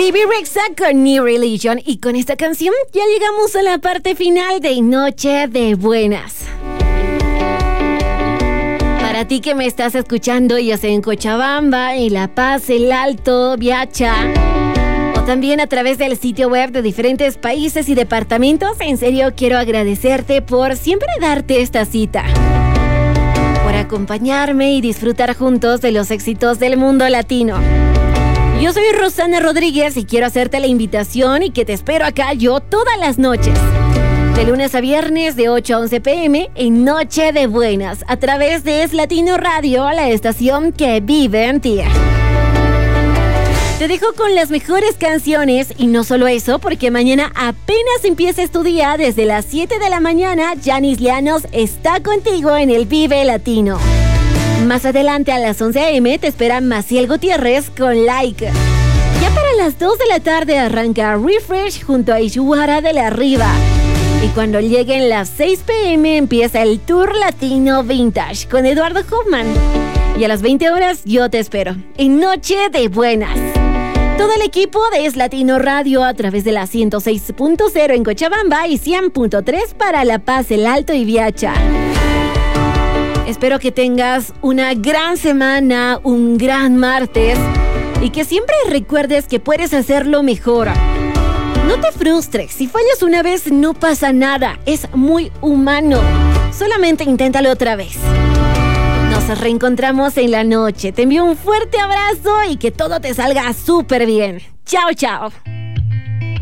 Bebe Rexha con New Religion. Y con esta canción ya llegamos a la parte final de Noche de Buenas. Para ti que me estás escuchando, ya sea en Cochabamba, en La Paz, El Alto, Viacha, o también a través del sitio web de diferentes países y departamentos, en serio quiero agradecerte por siempre darte esta cita, por acompañarme y disfrutar juntos de los éxitos del mundo latino. Yo soy Rosana Rodríguez y quiero hacerte la invitación y que te espero acá yo todas las noches, de lunes a viernes de 8 a 11 p.m. en Noche de Buenas, a través de Es Latino Radio, la estación que vive en ti. Te dejo con las mejores canciones y no solo eso, porque mañana apenas empieces tu día desde las 7 de la mañana, Yanis Llanos está contigo en el Vive Latino. Más adelante a las 11 a.m. te espera Maciel Gutiérrez con Like. Ya para las 2 de la tarde arranca Refresh junto a Ishuara de la Riva. Y cuando lleguen las 6 p.m. empieza el Tour Latino Vintage con Eduardo Hoffman. Y a las 20 horas yo te espero en Noche de Buenas. Todo el equipo de Es Latino Radio a través de la 106.0 en Cochabamba y 100.3 para La Paz, El Alto y Viacha. Espero que tengas una gran semana, un gran martes y que siempre recuerdes que puedes hacerlo mejor. No te frustres, si fallas una vez no pasa nada, es muy humano. Solamente inténtalo otra vez. Nos reencontramos en la noche. Te envío un fuerte abrazo y que todo te salga súper bien. Chao, chao.